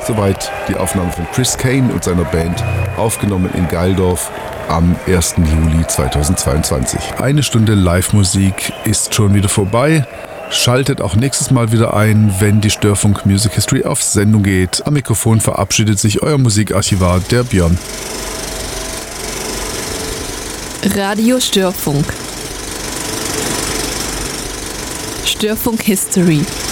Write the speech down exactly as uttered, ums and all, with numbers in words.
Soweit die Aufnahme von Chris Kane und seiner Band, aufgenommen in Geildorf am ersten Juli zweitausendzweiundzwanzig. Eine Stunde Live-Musik ist schon wieder vorbei. Schaltet auch nächstes Mal wieder ein, wenn die Störfunk Music History auf Sendung geht. Am Mikrofon verabschiedet sich euer Musikarchivar, der Björn. Radio Störfunk. Störfunk History.